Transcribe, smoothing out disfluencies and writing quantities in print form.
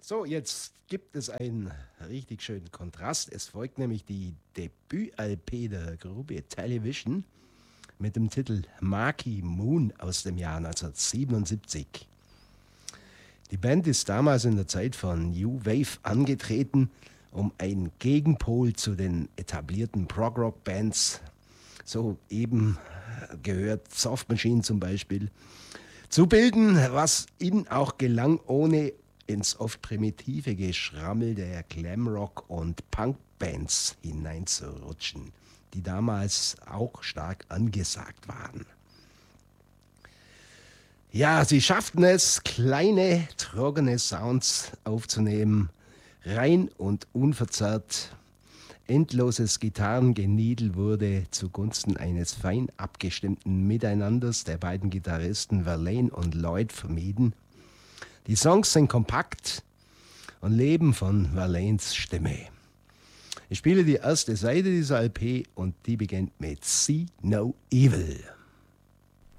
So, jetzt gibt es einen richtig schönen Kontrast. Es folgt nämlich die Debüt-LP der Gruppe Television mit dem Titel Marquee Moon aus dem Jahr 1977. Die Band ist damals in der Zeit von New Wave angetreten, um ein Gegenpol zu den etablierten Prog-Rock-Bands, so eben gehört Soft Machine zum Beispiel, zu bilden, was ihnen auch gelang, ohne ins oft primitive Geschrammel der Glamrock- und Punkbands hineinzurutschen, die damals auch stark angesagt waren. Ja, sie schafften es, kleine, trockene Sounds aufzunehmen, rein und unverzerrt. Endloses Gitarrengeniedel wurde zugunsten eines fein abgestimmten Miteinanders der beiden Gitarristen Verlaine und Lloyd vermieden. Die Songs sind kompakt und leben von Verlaines Stimme. Ich spiele die erste Seite dieser LP und die beginnt mit See No Evil.